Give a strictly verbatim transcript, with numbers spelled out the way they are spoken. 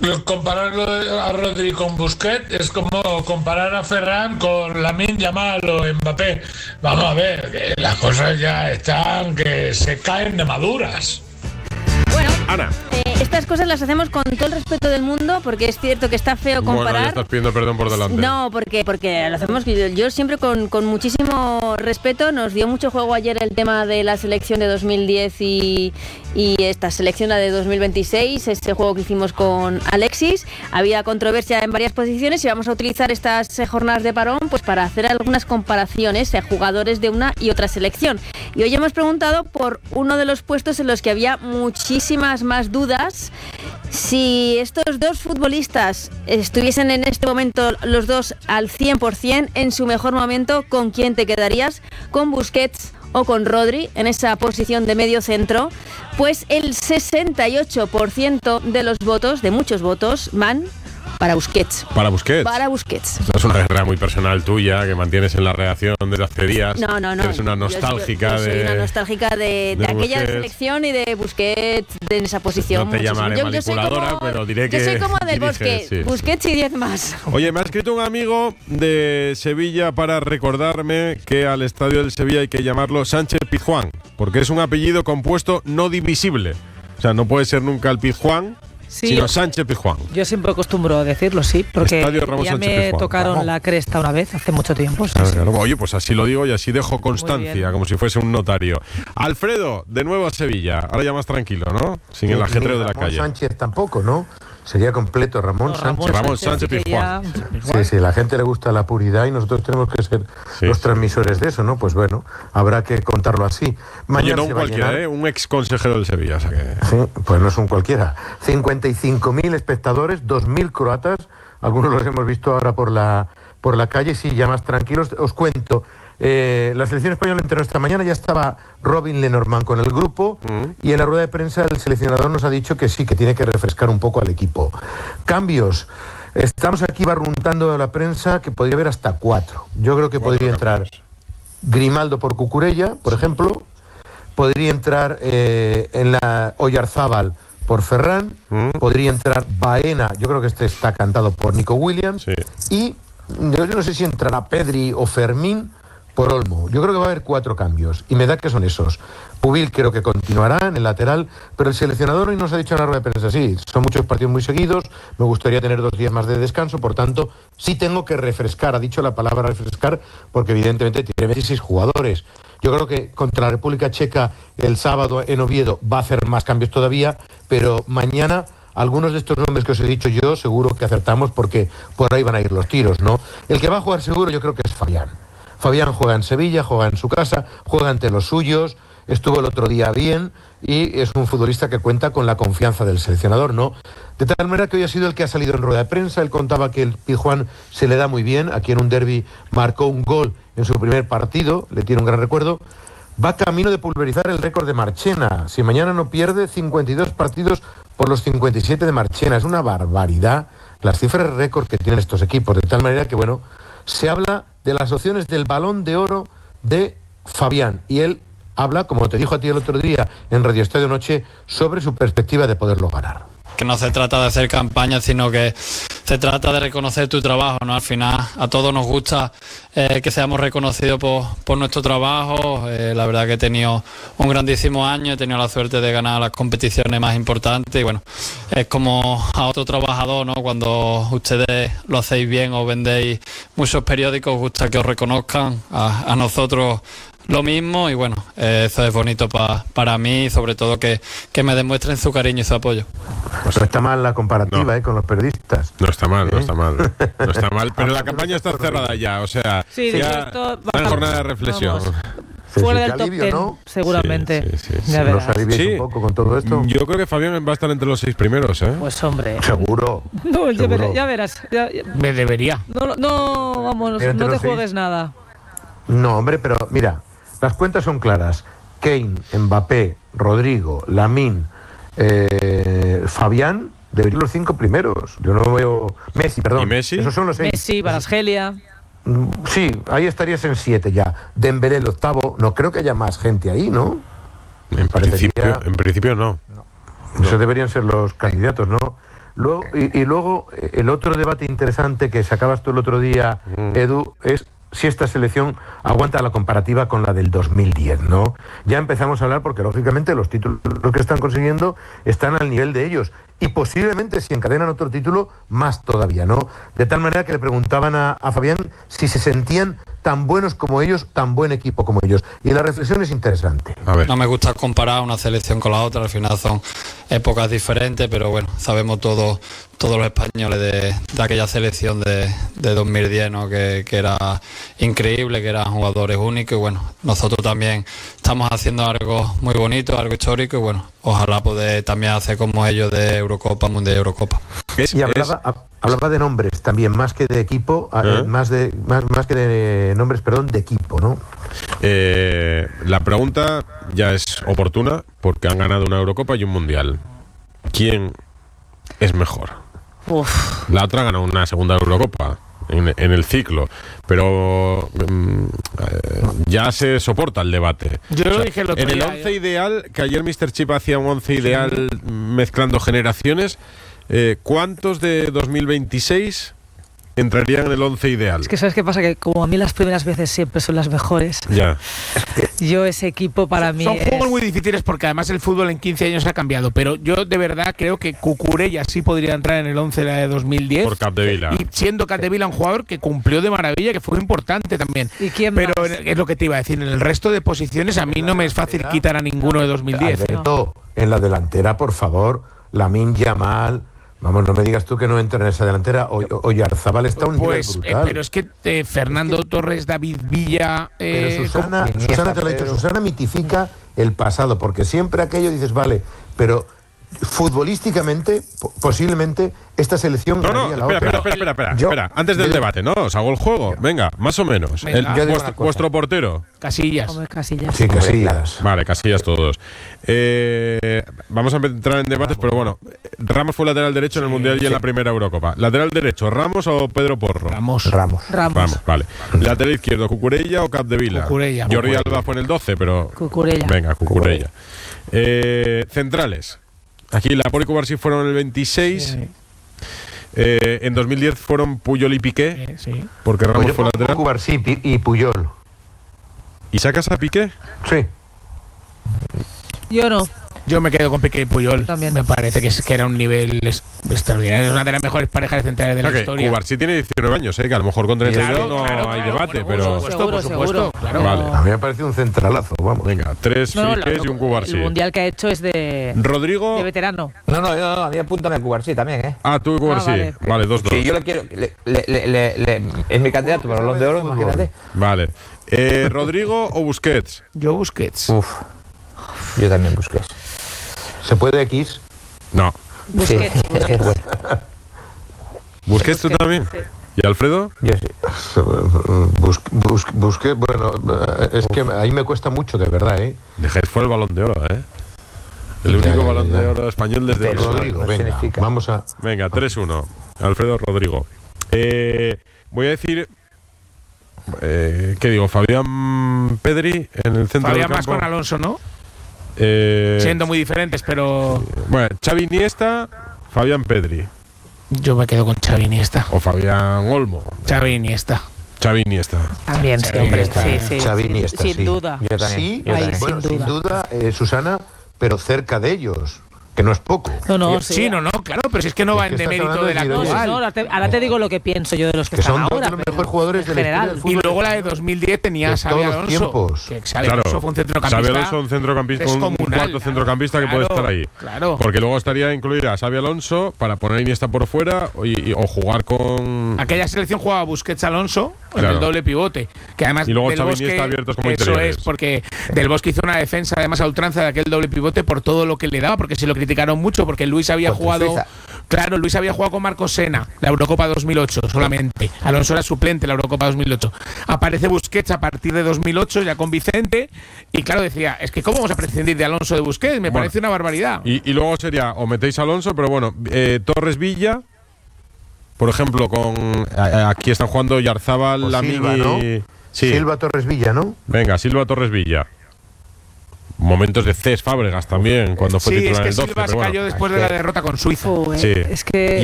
Compararlo a Rodri con Busquets es como comparar a Ferran con Lamine Yamal o Mbappé. Vamos a ver, que las cosas ya están que se caen de maduras. Bueno, Ana. Eh, estas cosas las hacemos con todo el respeto del mundo, porque es cierto que está feo comparar. Bueno, ya estás pidiendo perdón por delante. No, porque, porque lo hacemos yo, yo siempre con, con muchísimo respeto. Nos dio mucho juego ayer el tema de la selección de dos mil diez y, y esta selección, la de dos mil veintiséis, este juego que hicimos con Alexis. Había controversia en varias posiciones y vamos a utilizar estas eh, jornadas de parón pues para hacer algunas comparaciones a jugadores de una y otra selección. Y hoy hemos preguntado por uno de los puestos en los que había muchísimas más dudas. Si estos dos futbolistas estuviesen en este momento los dos al cien por ciento, en su mejor momento, ¿con quién te quedarías? ¿Con Busquets o con Rodri en esa posición de medio centro? Pues el sesenta y ocho por ciento de los votos, de muchos votos, van para Busquets. ¿Para Busquets? Para Busquets. Esta es una guerra muy personal tuya que mantienes en la redacción desde hace días. No, no, no. Eres una nostálgica yo, yo, yo de. Soy una nostálgica de, de, de aquella Busquets. Selección y de Busquets de en esa posición. No te muchísimo. llamaré yo, manipuladora, yo soy como, pero diré que. Yo soy como del diriges, Bosque. sí, Busquets sí. y diez más. Oye, me ha escrito un amigo de Sevilla para recordarme que al estadio del Sevilla hay que llamarlo Sánchez Pizjuán, porque es un apellido compuesto no divisible. O sea, no puede ser nunca el Pizjuán, Sí, sino Sánchez Pizjuán. yo siempre acostumbro a decirlo, sí, porque Estadio Ramón ya Sánchez me Pizjuán. tocaron Vamos. la cresta una vez, hace mucho tiempo. Sí, Claro, sí. claro. Oye, pues así lo digo y así dejo Muy constancia, bien. como si fuese un notario. Alfredo, de nuevo a Sevilla. Ahora ya más tranquilo, ¿no? Sin el ajetreo de la Ramón calle. Sánchez tampoco, ¿no? Sería completo Ramón No, Sánchez. Ramón Sánchez que Pizjuán. ya- Sí, sí, la gente le gusta la puridad y nosotros tenemos que ser Sí, los sí. transmisores de eso, ¿no? Pues bueno, habrá que contarlo así. Oye, Mañana no se un va a cualquiera, llenar. ¿eh? Un ex consejero del Sevilla. O sea que... Sí, pues no es un cualquiera. cincuenta y cinco mil espectadores, dos mil croatas. Algunos los hemos visto ahora por la, por la calle. Sí, ya más tranquilos. Os cuento. Eh, la selección española entrenó esta mañana, ya estaba Robin Lenormand con el grupo y en la rueda de prensa el seleccionador nos ha dicho que sí, que tiene que refrescar un poco al equipo. Cambios. Estamos aquí barruntando a la prensa que podría haber hasta cuatro. Yo creo que Cuatro podría entrar cambios. Grimaldo por Cucurella, por ejemplo. Podría entrar eh, en la Oyarzábal por Ferran. Mm. Podría entrar Baena, yo creo que este está cantado por Nico Williams. Sí. Y yo no sé si entrará Pedri o Fermín por Olmo. Yo creo que va a haber cuatro cambios y me da que son esos. Pubil creo que continuará en el lateral, pero el seleccionador hoy nos ha dicho en la rueda de prensa, sí, son muchos partidos muy seguidos, me gustaría tener dos días más de descanso, por tanto, sí tengo que refrescar, ha dicho la palabra refrescar, porque evidentemente tiene veintiséis jugadores. Yo creo que contra la República Checa el sábado en Oviedo va a hacer más cambios todavía, pero mañana algunos de estos nombres que os he dicho yo seguro que acertamos porque por ahí van a ir los tiros, ¿no? El que va a jugar seguro yo creo que es Fabián. Fabián juega en Sevilla, juega en su casa, juega ante los suyos, estuvo el otro día bien y es un futbolista que cuenta con la confianza del seleccionador, ¿no? De tal manera que hoy ha sido el que ha salido en rueda de prensa, él contaba que el Pizjuán se le da muy bien, aquí en un derbi marcó un gol en su primer partido, le tiene un gran recuerdo, va camino de pulverizar el récord de Marchena, si mañana no pierde, cincuenta y dos partidos por los cincuenta y siete de Marchena, es una barbaridad las cifras récord que tienen estos equipos, de tal manera que, bueno, se habla de las opciones del Balón de Oro de Fabián y él habla, como te dijo a ti el otro día en Radio Estadio Noche, sobre su perspectiva de poderlo ganar. Que no se trata de hacer campaña, sino que se trata de reconocer tu trabajo, ¿no? Al final a todos nos gusta eh, que seamos reconocidos por, por nuestro trabajo. Eh, la verdad que he tenido un grandísimo año, he tenido la suerte de ganar las competiciones más importantes y bueno, es como a otro trabajador, ¿no? Cuando ustedes lo hacéis bien o vendéis muchos periódicos, os gusta que os reconozcan, a, a nosotros lo mismo y bueno, eh, eso es bonito pa, para mí y sobre todo que, que me demuestren su cariño y su apoyo. Pues no está mal la comparativa, No. ¿eh? Con los periodistas. No está mal, no ¿Eh? está mal. No está mal, pero la campaña está cerrada ya, o sea, Sí, de ya esto está en jornada de reflexión. vamos, Sí, fuera sí, del qué top alivio, ten, ¿no? seguramente. Sí, sí, sí, Ya sí. verás. Nos aliviáis Sí. un poco con todo esto. Yo creo que Fabián va a estar entre los seis primeros, ¿eh? Pues hombre. Seguro. No, ya, seguro. verás, ya verás. ya- ya- Me debería. no, no, vamos, Pero entre no te los seis- juegues nada. No, hombre, pero mira, las cuentas son claras. Kane, Mbappé, Rodrigo, Lamine, eh, Fabián, deberían los cinco primeros. Yo no veo... Messi, perdón. ¿Y Messi? Esos son los seis. Messi, Barasgelia. Mm, Sí, ahí estarías en siete ya. Dembélé el octavo. No creo que haya más gente ahí, ¿no? En parecería- principio, en principio no. Esos deberían ser los candidatos, ¿no? Luego, y, y luego, el otro debate interesante que sacabas tú el otro día, Edu, es si esta selección aguanta la comparativa con la del dos mil diez, ¿no? Ya empezamos a hablar porque, lógicamente, los títulos que están consiguiendo están al nivel de ellos. Y posiblemente, si encadenan otro título, más todavía, ¿no? De tal manera que le preguntaban a, a Fabián si se sentían tan buenos como ellos, tan buen equipo como ellos. Y la reflexión es interesante. A ver. No me gusta comparar una selección con la otra, al final son épocas diferentes, pero bueno, sabemos todos todos los españoles de, de aquella selección de, de dos mil diez, ¿no? que, que era increíble, que eran jugadores únicos, y bueno, nosotros también estamos haciendo algo muy bonito, algo histórico, y bueno, ojalá poder también hacer como ellos de Eurocopa, Mundial y Eurocopa. Es, Y hablaba, es- ha- hablaba de nombres también, más que de equipo, a- ¿Eh? más, de, más, más que de nombres, perdón, de equipo, ¿no? eh, la pregunta ya es oportuna porque han ganado una Eurocopa y un Mundial. ¿Quién es mejor? Uf. La otra ganó una segunda Eurocopa en, en el ciclo, pero mm, eh, ya se soporta el debate. Yo lo dije el otro en el día, once ¿eh? ideal, que ayer míster Chip hacía un once ideal mezclando generaciones, eh, ¿cuántos de dos mil veintiséis entrarían en el once ideal? Es que ¿sabes qué pasa? Que como a mí las primeras veces siempre son las mejores, Ya. yo ese equipo para mí Son es... juegos muy difíciles porque además el fútbol en quince años ha cambiado, pero yo de verdad creo que Cucurella sí podría entrar en el once de la de dos mil diez. Por Capdevila. Y siendo Capdevila un jugador que cumplió de maravilla, que fue importante también. ¿Y quién Pero más? es lo que te iba a decir, en el resto de posiciones a mí no me es fácil quitar a ninguno de dos mil diez. Alberto, en la delantera, por favor, Lamine Yamal. Vamos, no me digas tú que no entra en esa delantera. O, o Oyarzabal está a un Pues, nivel eh, brutal. pero es que eh, Fernando Torres, David Villa. Pero eh, Susana, ¿cómo? Susana te lo he dicho, Susana mitifica el pasado, porque siempre aquello dices, vale, pero futbolísticamente, po- posiblemente, esta selección No, no, ganaría la espera, otra. espera, espera, espera, Yo- espera. Antes del yo- debate, ¿no? Os hago el juego. Venga, más o menos. Venga. El- Yo digo vuestro, una cosa. vuestro portero. Casillas. Hombre, Casillas. Sí, Casillas. Vale, Casillas todos. Eh, vamos a entrar en debates, pero bueno, Ramos fue lateral derecho en el Mundial y en la primera Eurocopa. ¿Lateral derecho, Ramos o Pedro Porro? Ramos. Ramos. Ramos. Ramos, vale. ¿Lateral izquierdo, Cucurella o Capdevila? Cucurella. Jordi Cucurella. Alba fue en el doce, pero... Cucurella. Venga, Cucurella. Eh, centrales. Aquí Laporte y Cubarsí fueron en el veintiséis. Sí, Eh, en dos mil diez fueron Puyol y Piqué, eh, sí. porque Ramos Pues yo fue pongo lateral. Cubarsí Pi- y Puyol. ¿Y sacas a Piqué? Sí. Yo no. Yo me quedo con Piqué y Puyol. También. Me parece que, es, que era un nivel es- extraordinario. Es una de las mejores parejas de centrales de la Ok, historia. Cubarsí tiene diecinueve años, ¿eh? Que a lo mejor con treinta y dos Claro, no claro, hay claro, debate, por pero... supuesto, Seguro, por supuesto, seguro. claro. Vale. A mí me parece un centralazo, vamos. Venga, tres No, Piqués lo- y un Cubarsí. El mundial que ha hecho es de, Rodrigo... de veterano. No, no, yo, a mí apúntame a Cubarsí también, ¿eh? Ah, tú y Cubarsí. Ah, vale. Vale, dos, dos. Que yo le quiero. Le, le, le, le- le- es mi candidato para el Balón de Oro, imagínate. Vale. Eh, ¿Rodrigo o Busquets? Yo Busquets. Uf. Yo también busqué. ¿Se puede X? No. Busquets. Sí. Bueno, ¿Busquets tú también? ¿Y Alfredo? yo sí. Bus, bus- busqué, bueno, eh, es que ahí me cuesta mucho, de verdad, ¿eh? Dejáis fuera el Balón de Oro, ¿eh? El Ya, único ya, Balón ya. de Oro español desde... Pero- Rodrigo, no venga, significa. vamos a... Venga, tres uno. Alfredo Rodrigo. Eh, voy a decir... Eh, ¿Qué digo? Fabián Pedri en el centro Fabián del más campo. con Alonso, ¿no? Eh, Siendo muy diferentes, pero Bueno, Xavi Iniesta, Fabián Pedri. yo me quedo con Xavi Iniesta. O Fabián Olmo. Xavi Iniesta. Xavi Iniesta. También, sí, Xavi hombre. Iniesta. Sí, sí, Xavi sin- Iniesta, sin sí. duda. Yo también. Sí, yo Ahí también. bueno, sin sin duda. duda, eh, Susana, pero cerca de ellos, que no es poco. No, no, sí, sí. no, no, claro, pero si es que no va Es que en estás demérito hablando de la de No, sí, actual. no, ahora, te, ahora te digo lo que pienso yo de los que, Que están son dos ahora. de los pero mejores jugadores en de la historia general. del fútbol. Y luego la de dos mil diez tenía a De Xavi todos los Alonso. tiempos. Que Xavi Claro. Alonso fue un centrocampista. Xavi Alonso, un centrocampista, un descomunal. cuarto centrocampista que puede Claro, estar ahí. Claro. Porque luego estaría incluir a Xavi Alonso para poner a Iniesta por fuera y, y- o jugar con... Aquella selección jugaba Busquets Alonso en Claro. el doble pivote. Que además Y luego Del Xavi Bosque, Iniesta abiertos como eso interiores. es, porque Del Bosque hizo una defensa además a ultranza de aquel doble pivote por todo lo que le daba, porque se lo criticaron mucho, porque Luis había Contra jugado. Suiza. Claro, Luis había jugado con Marcos Sena, la Eurocopa dos mil ocho solamente. Alonso era suplente en la Eurocopa dos mil ocho. Aparece Busquets a partir de dos mil ocho ya con Vicente. Y claro, decía, es que ¿cómo vamos a prescindir de Alonso de Busquets? Me Bueno, parece una barbaridad. Y, y luego sería, o metéis a Alonso, pero bueno, eh, Torres Villa, por ejemplo, con... a- a- aquí están jugando Yarzábal, O Lamine Silva, y... ¿no? Sí, Silva Torres Villa, ¿no? venga, Silva Torres Villa. Momentos de Cés Fábregas también, cuando fue sí, titular es que en el doce. Silva se pero cayó bueno. después de la derrota con Suiza. Joder, Sí. es que